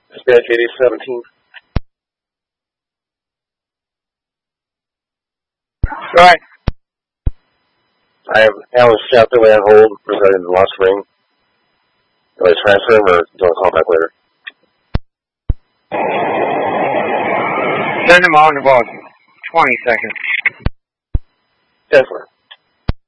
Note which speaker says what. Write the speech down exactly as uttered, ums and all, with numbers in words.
Speaker 1: Dispatch eighty seventeen.
Speaker 2: Right.
Speaker 1: I have Alan Shapley on hold regarding the lost ring. Do I transfer him or do you want to call back later?
Speaker 2: Send him on in about twenty seconds.
Speaker 1: Definitely.